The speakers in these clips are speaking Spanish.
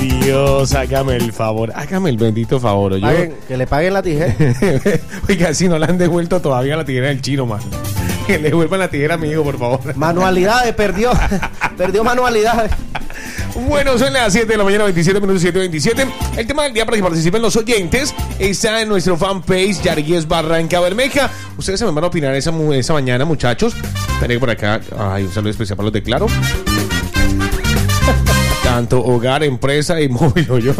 Dios, hágame el favor. Hágame el bendito favor. Que le paguen la tijera. Oiga, si no le han devuelto todavía la tijera del chino, man. Que le devuelvan la tijera a mi hijo, por favor. Manualidades, perdió manualidades. Bueno, son las 7 de la mañana, 27 minutos, 7:27. El tema del día para que participen los oyentes está en nuestro fanpage, Yarguíes Barranca Bermeja. Ustedes se me van a opinar esa mañana, muchachos. Estaré por acá. Ay, un saludo especial para los de Claro. Tanto hogar, empresa y móvil, yo.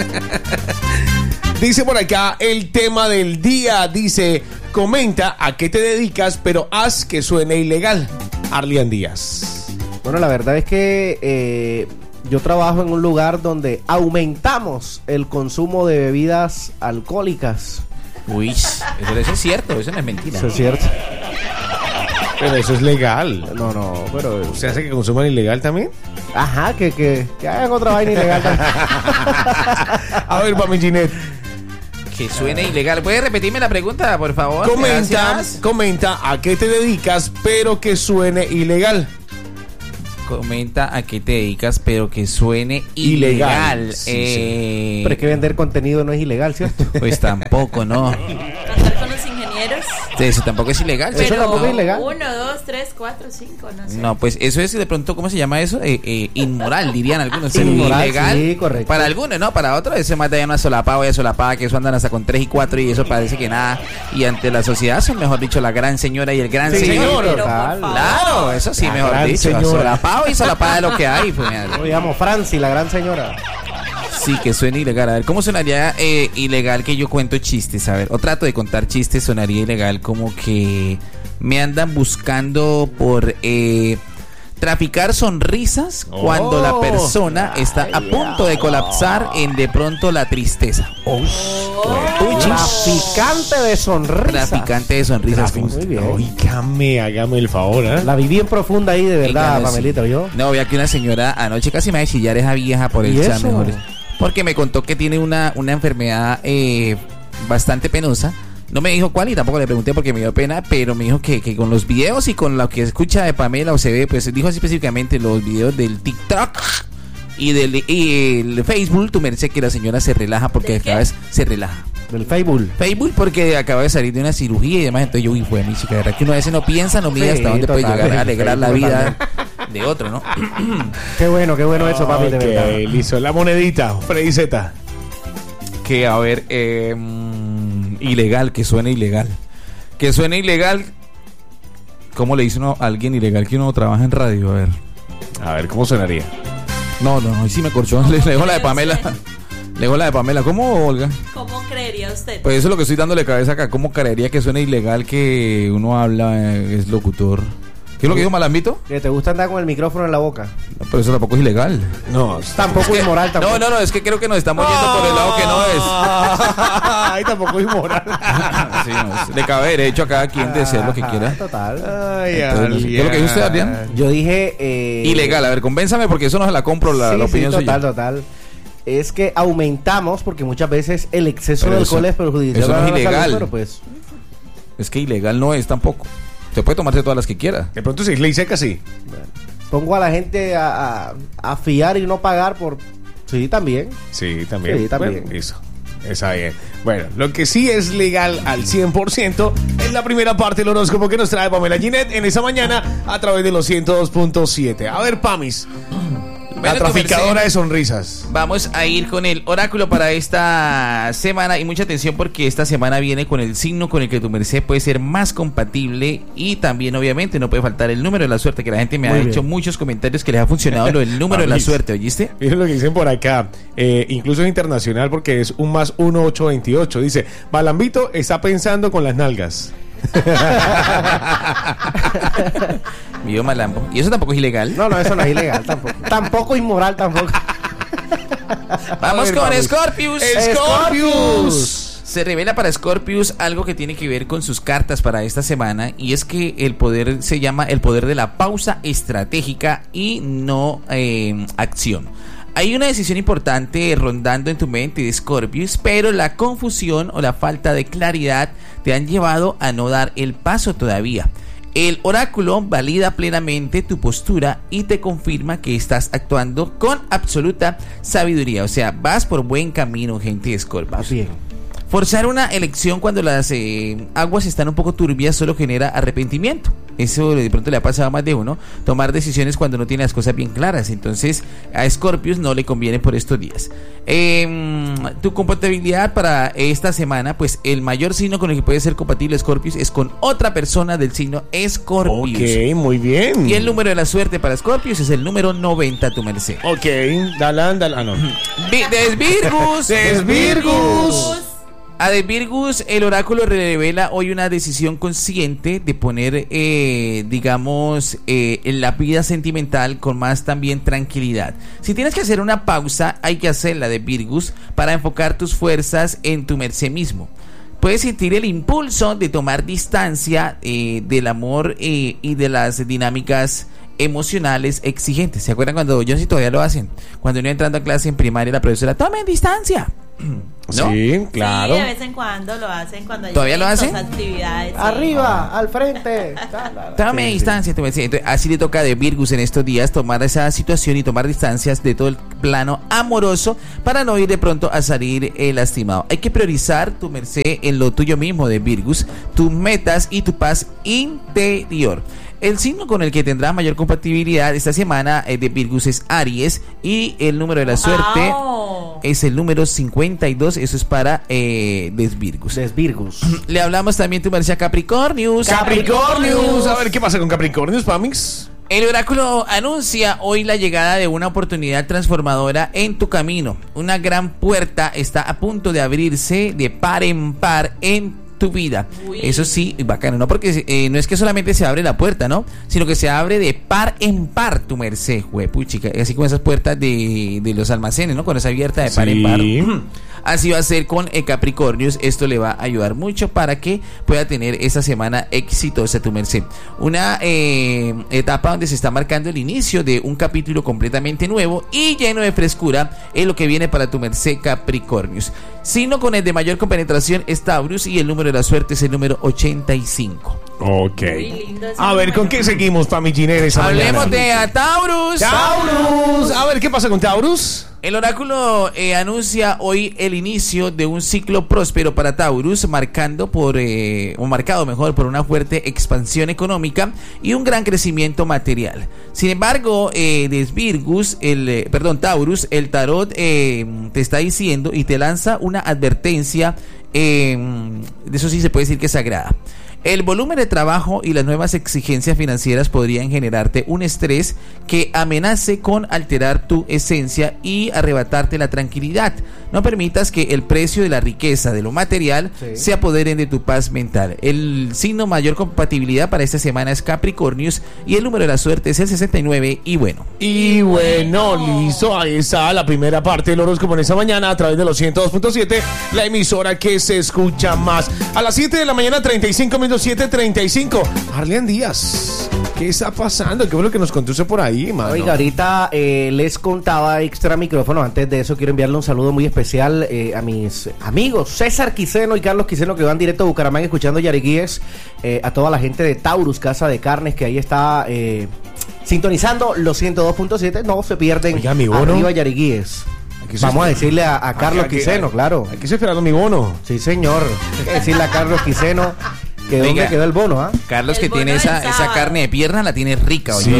Dice por acá el tema del día. Dice, comenta a qué te dedicas, pero haz que suene ilegal. Arlian Díaz. Bueno, la verdad es que yo trabajo en un lugar donde aumentamos el consumo de bebidas alcohólicas. Uy, eso es cierto, eso no es mentira. Eso es cierto. Pero eso es legal. No, pero... ¿Se hace que consuman ilegal también? Ajá, que hagan otra vaina ilegal también. A ver, Mami Ginette. Que suene ilegal. ¿Puedes repetirme la pregunta, por favor? Comenta a qué te dedicas, pero que suene ilegal. Comenta a qué te dedicas, pero que suene ilegal. Sí. Pero es que vender contenido no es ilegal, ¿cierto? Pues tampoco, ¿no? Cantar con los ingenieros. Eso tampoco es ilegal. Eso Pero tampoco es ilegal. 1, 2, 3, 4, 5, no sé. No, pues eso es de pronto, ¿cómo se llama eso? Inmoral, dirían algunos. Inmoral, ilegal. sí, correcto. Para algunos, ¿no? Para otros, ese mata ya una solapada, que eso andan hasta con 3 y 4 y eso parece que nada. Y ante la sociedad son, mejor dicho, la gran señora y el gran señor. Total. Claro, eso sí, mejor dicho. Solapado y solapada de lo que hay. Pues, Lo llamo Franci, la gran señora. Sí, que suene ilegal. A ver, ¿cómo sonaría ilegal que yo cuento chistes? A ver, o trato de contar chistes, sonaría ilegal como que me andan buscando por traficar sonrisas cuando la persona está a punto de colapsar en de pronto la tristeza. Traficante de sonrisas. Traficante de sonrisas. Muy bien. Oígame, hágame el favor, ¿eh? La viví en profunda ahí, de verdad, Pamelita, ¿yo? No, vi aquí una señora anoche casi me va a chillar esa vieja por el chat mejor. Porque me contó que tiene una enfermedad bastante penosa. No me dijo cuál y tampoco le pregunté porque me dio pena, pero me dijo que con los videos y con lo que escucha de Pamela o se ve, pues dijo así específicamente los videos del TikTok y el Facebook, tu merced, que la señora se relaja porque cada vez se relaja. Del Facebook. Facebook porque acaba de salir de una cirugía y demás, entonces yo, fue mi chica, de verdad que uno a veces no piensa, no mide hasta dónde puede llegar a alegrar la vida de otro, ¿no? Qué bueno eso, papi, de verdad. Listo, la monedita, Freddy Z. Que, a ver, ilegal, que suene ilegal. Que suene ilegal. ¿Cómo le dice uno a alguien ilegal que uno trabaja en radio? A ver, ¿cómo sonaría? No, ahí sí me corchó. Le dejo la de Pamela. Le dejo la de Pamela. ¿Cómo, Olga? ¿Cómo creería usted? Pues eso es lo que estoy dándole cabeza acá. ¿Cómo creería que suene ilegal que uno habla, es locutor? ¿Qué es lo que dijo Malambito? Que te gusta andar con el micrófono en la boca. No, pero eso tampoco es ilegal. No, tampoco es inmoral. Tampoco. No, es que creo que nos estamos yendo por el lado que no es. Ay, tampoco es inmoral. Sí, no, le cabe derecho a cada quien de hacer lo que quiera. Total. Ay, entonces, ¿qué es lo que dice usted, Adrián? Yo dije... ilegal, a ver, convénzame porque eso no se la compro la opinión suya. Total. Es que aumentamos porque muchas veces el exceso de alcohol es perjudicial. Eso no es ilegal. Salud, pero pues... Es que ilegal no es tampoco. Se puede tomarse todas las que quiera. De pronto si es ley seca, sí. Bueno, pongo a la gente a fiar y no pagar por... Sí, también. Sí, también. Sí, también. Bueno, eso. Está bien. Bueno, lo que sí es legal al 100% es la primera parte del horóscopo que nos trae Pamela Ginette en esa mañana a través de los 102.7. A ver, Pamis. La traficadora de sonrisas. Vamos a ir con el oráculo para esta semana y mucha atención porque esta semana viene con el signo con el que tu merced puede ser más compatible y también obviamente no puede faltar el número de la suerte, que la gente me ha hecho muchos comentarios que les ha funcionado lo del número de la suerte, ¿oíste? Miren lo que dicen por acá, incluso es internacional porque es un más 1828, dice, Malambito está pensando con las nalgas. Mío Malambo. ¿Y eso tampoco es ilegal? No, eso no es ilegal tampoco. Tampoco inmoral tampoco. Vamos con Scorpius. Scorpius. Se revela para Scorpius algo que tiene que ver con sus cartas para esta semana y es que el poder se llama el poder de la pausa estratégica y no acción. Hay una decisión importante rondando en tu mente de Scorpius, pero la confusión o la falta de claridad te han llevado a no dar el paso todavía. El oráculo valida plenamente tu postura y te confirma que estás actuando con absoluta sabiduría. O sea, vas por buen camino, gente de Escorpio. Bien. Forzar una elección cuando las aguas están un poco turbias solo genera arrepentimiento. Eso de pronto le ha pasado a más de uno. Tomar decisiones cuando no tiene las cosas bien claras. Entonces a Scorpius no le conviene por estos días. Tu compatibilidad para esta semana, pues el mayor signo con el que puede ser compatible Scorpius es con otra persona del signo Scorpius. Ok, muy bien. Y el número de la suerte para Scorpius es el número 90, tu merced. Ok, Dalán, no. Desvirgus. Desvirgus. A Desvirgus, el oráculo revela hoy una decisión consciente de poner, en la vida sentimental con más también tranquilidad. Si tienes que hacer una pausa, hay que hacerla, Desvirgus, para enfocar tus fuerzas en tu merced mismo. Puedes sentir el impulso de tomar distancia del amor y de las dinámicas emocionales exigentes. ¿Se acuerdan cuando, yo sí todavía lo hacen, cuando uno entrando a clase en primaria, la profesora, tomen distancia? ¿No? Sí, claro. Sí, de vez en cuando lo hacen cuando hay ¿Todavía lo hacen? actividades. Sí. Arriba, al frente. Tome distancia. Entonces, así le toca de Virgus en estos días tomar esa situación y tomar distancias de todo el plano amoroso para no ir de pronto a salir lastimado. Hay que priorizar tu merced en lo tuyo mismo, de Virgus, tus metas y tu paz interior. El signo con el que tendrá mayor compatibilidad esta semana de Virgus es Aries, y el número de la suerte es el número 52. Eso es para Desvirgus. Le hablamos también tu merced a Capricornius. Capricornius. A ver, ¿qué pasa con Capricornius, Pamix? El oráculo anuncia hoy la llegada de una oportunidad transformadora en tu camino. Una gran puerta está a punto de abrirse de par en par en tu vida. Uy. Eso sí, bacano, ¿no? Porque no es que solamente se abre la puerta, ¿no? Sino que se abre de par en par, tu merced, chica. Así como esas puertas de los almacenes, ¿no? Cuando es abierta de par en par. Así va a ser con Capricornius. Esto le va a ayudar mucho para que pueda tener esa semana exitosa, tu merced. Una etapa donde se está marcando el inicio de un capítulo completamente nuevo y lleno de frescura es lo que viene para tu merced, Capricornius. Signo con el de mayor compenetración es Taurus, y el número de la suerte es el número 85. Ok. A ver, ¿con qué seguimos, Pami Gineres? Hablemos de Taurus. Taurus. A ver, ¿qué pasa con Taurus? El oráculo anuncia hoy el inicio de un ciclo próspero para Taurus, marcado por una fuerte expansión económica y un gran crecimiento material. Sin embargo, Taurus, el tarot te está diciendo y te lanza una advertencia, de eso sí se puede decir que es sagrada. El volumen de trabajo y las nuevas exigencias financieras podrían generarte un estrés que amenace con alterar tu esencia y arrebatarte la tranquilidad. No permitas que el precio de la riqueza, de lo material, se apoderen de tu paz mental. El signo mayor compatibilidad para esta semana es Capricornius, y el número de la suerte es el 69. Y bueno, listo. Ahí está la primera parte del horóscopo en esta mañana a través de los 102.7, la emisora que se escucha más. A las 7 de la mañana, 35 minutos. 7:35. Arlean Díaz, ¿qué está pasando? ¿Qué fue lo que nos contó usted por ahí, mano? Oiga, ahorita les contaba extra micrófono. Antes de eso, quiero enviarle un saludo muy especial a mis amigos César Quiseno y Carlos Quiseno, que van directo a Bucaramanga escuchando Yariguíes. A toda la gente de Taurus, Casa de Carnes, que ahí está sintonizando los 102.7. No se pierden. Oiga, mi bono. Arriba Yariguíes. Vamos a decirle a Carlos Quiseno, claro. Hay que esperar mi bono. Sí, señor. Hay que decirle a Carlos Quiseno que dónde quedó el bono, ¿ah? Carlos, que tiene esa carne de pierna, la tiene rica. Sí,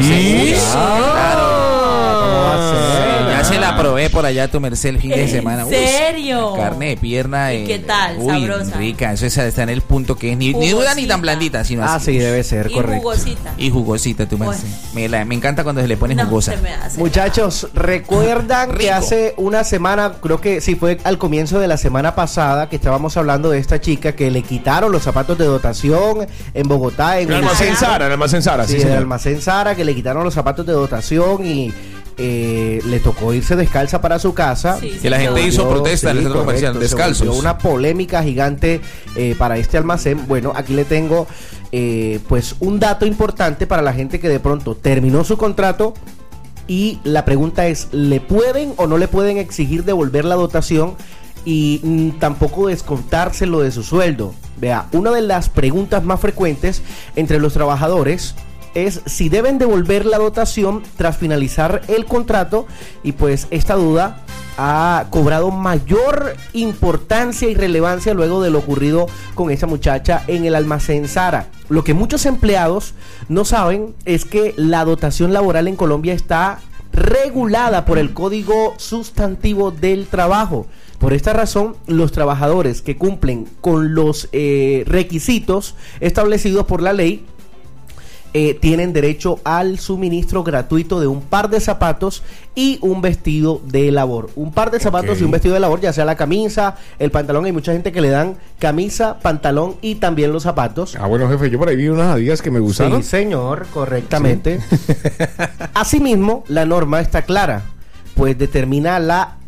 claro. ¿Cómo va a ser? Ya se la probé por allá, tu merced, el fin de semana. ¿En serio? Carne de pierna. ¿Qué tal? Sabrosa. Rica. Eso está en el punto que es ni dura ni tan blandita, sino así. Sí, debe ser, correcto. Y jugosita, tu merced. Me encanta cuando se le pone jugosa. Muchachos, recuerdan que hace una semana, creo que sí fue al comienzo de la semana pasada, que estábamos hablando de esta chica que le quitaron los zapatos de dotación en Bogotá. En el almacén Zara. Sí, en el almacén Zara, que le quitaron los zapatos de dotación y le tocó irse descalza para su casa. Que la gente hizo protesta en el centro comercial, descalzos. Una polémica gigante para este almacén. Bueno, aquí le tengo pues un dato importante para la gente que de pronto terminó su contrato, y la pregunta es, ¿le pueden o no le pueden exigir devolver la dotación y tampoco descontárselo de su sueldo. Vea, una de las preguntas más frecuentes entre los trabajadores es si deben devolver la dotación tras finalizar el contrato, y pues esta duda ha cobrado mayor importancia y relevancia luego de lo ocurrido con esa muchacha en el almacén Zara. Lo que muchos empleados no saben es que la dotación laboral en Colombia está regulada por el Código Sustantivo del Trabajo. Por esta razón, los trabajadores que cumplen con los requisitos establecidos por la ley tienen derecho al suministro gratuito de un par de zapatos y un vestido de labor. Un par de zapatos y un vestido de labor, ya sea la camisa, el pantalón. Hay mucha gente que le dan camisa, pantalón y también los zapatos. Bueno, jefe, yo por ahí vi unas Adidas que me gustaron. Sí, señor, correctamente. Sí. Asimismo, la norma está clara, pues determina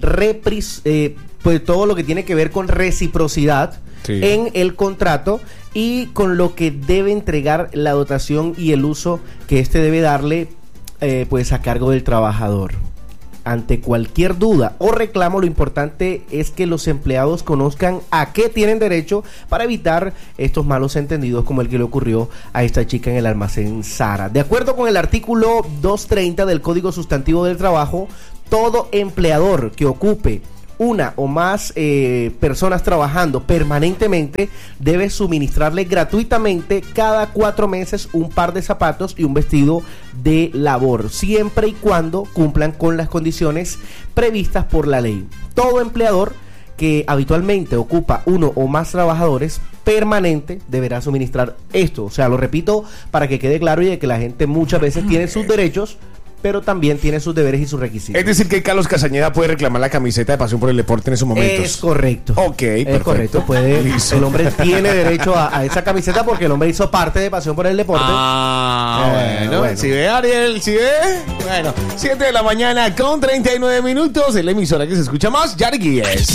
pues todo lo que tiene que ver con reciprocidad en el contrato y con lo que debe entregar la dotación y el uso que éste debe darle pues a cargo del trabajador. Ante cualquier duda o reclamo, lo importante es que los empleados conozcan a qué tienen derecho para evitar estos malos entendidos como el que le ocurrió a esta chica en el almacén Zara. De acuerdo con el artículo 230 del Código Sustantivo del Trabajo, todo empleador que ocupe una o más personas trabajando permanentemente debe suministrarle gratuitamente cada 4 meses un par de zapatos y un vestido de labor, siempre y cuando cumplan con las condiciones previstas por la ley. Todo empleador que habitualmente ocupa uno o más trabajadores permanente deberá suministrar esto. O sea, lo repito para que quede claro y de que la gente muchas veces tiene sus derechos, pero también tiene sus deberes y sus requisitos. Es decir, que Carlos Castañeda puede reclamar la camiseta de Pasión por el Deporte en esos momentos. Es correcto. Ok, perfecto. Es correcto. El hombre tiene derecho a esa camiseta porque el hombre hizo parte de Pasión por el Deporte. Bueno. Si ve, Ariel, si ve. Bueno, 7 de la mañana con 39 minutos. En la emisora que se escucha más, Yarguíes.